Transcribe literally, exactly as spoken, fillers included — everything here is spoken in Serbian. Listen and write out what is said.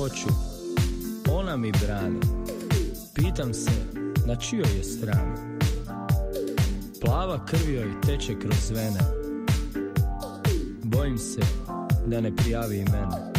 hoću, ona mi brani. Pitam se na čijoj je strani. Plava krv joj teče kroz vene. Bojim se da ne prijavi i mene.